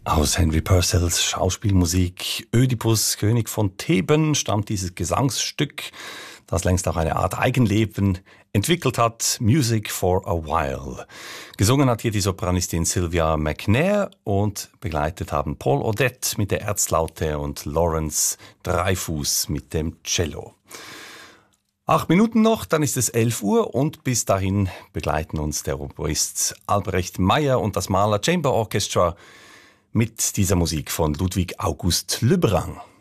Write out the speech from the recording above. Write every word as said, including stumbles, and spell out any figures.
Aus Henry Purcells Schauspielmusik Ödipus, König von Theben, stammt dieses Gesangsstück, das längst auch eine Art Eigenleben entwickelt hat, Music for a While. Gesungen hat hier die Sopranistin Sylvia McNair und begleitet haben Paul Odette mit der Erzlaute und Lawrence Dreyfus mit dem Cello. Acht Minuten noch, dann ist es elf Uhr und bis dahin begleiten uns der Oboist Albrecht Meyer und das Mahler Chamber Orchestra mit dieser Musik von Ludwig August Le Brun.